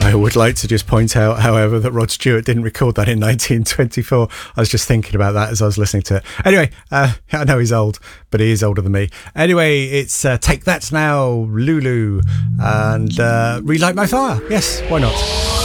I would like to just point out, however, that Rod Stewart didn't record that in 1924. I was just thinking about that as I was listening to it. Anyway, I know he's old, but he is older than me. Anyway, it's Take That Now, Lulu, and Relight My Fire. Yes, why not?